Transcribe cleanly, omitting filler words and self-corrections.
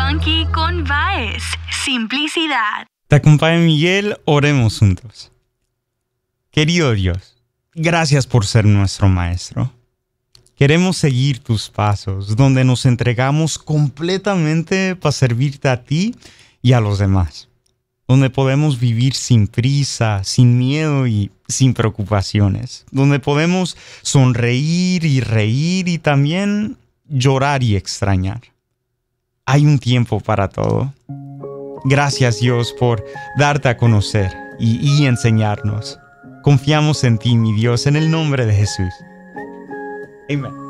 Funky con Baez. Simplicidad. Te acompaña Miguel, oremos juntos. Querido Dios, gracias por ser nuestro Maestro. Queremos seguir tus pasos, donde nos entregamos completamente para servirte a ti y a los demás. Donde podemos vivir sin prisa, sin miedo y sin preocupaciones. Donde podemos sonreír y reír y también llorar y extrañar. Hay un tiempo para todo. Gracias, Dios, por darte a conocer y enseñarnos. Confiamos en ti, mi Dios, en el nombre de Jesús. Amén.